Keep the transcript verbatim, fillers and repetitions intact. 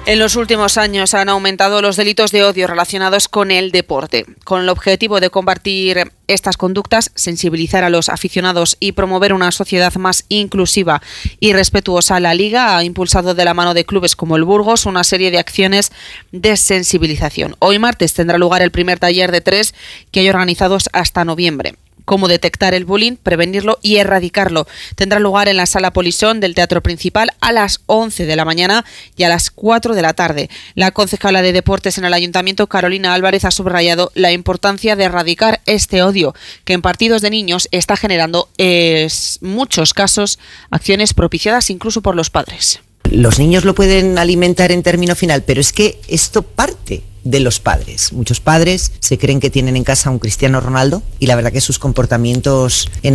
En los últimos años han aumentado los delitos de odio relacionados con el deporte. Con el objetivo de combatir estas conductas, sensibilizar a los aficionados y promover una sociedad más inclusiva y respetuosa, la Liga ha impulsado de la mano de clubes como el Burgos una serie de acciones de sensibilización. Hoy martes tendrá lugar el primer taller de tres que hay organizados hasta noviembre. Cómo detectar el bullying, prevenirlo y erradicarlo. Tendrá lugar en la Sala Polisón del Teatro Principal a las once de la mañana y a las cuatro de la tarde. La concejala de Deportes en el Ayuntamiento, Carolina Álvarez, ha subrayado la importancia de erradicar este odio que en partidos de niños está generando en muchos casos acciones propiciadas incluso por los padres. Los niños lo pueden alimentar en término final, pero es que esto parte de los padres. Muchos padres se creen que tienen en casa a un Cristiano Ronaldo y la verdad que sus comportamientos en